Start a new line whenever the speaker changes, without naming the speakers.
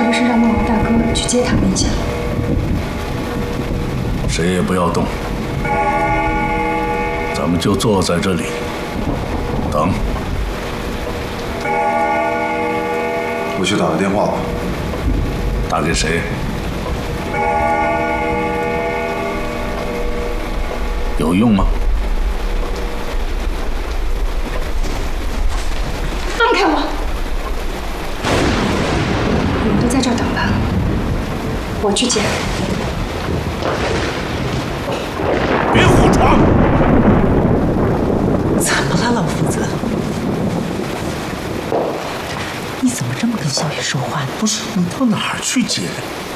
是不是让孟老大哥去接他们一下？
谁也不要动，咱们就坐在这里等。
我去打个电话吧。
打给谁？有用吗？
放开我！你们都在这儿等吧，我去接。
别胡闯！
怎么了，老夫子？你怎么这么跟小雨说话呢？
不是你到哪儿去接？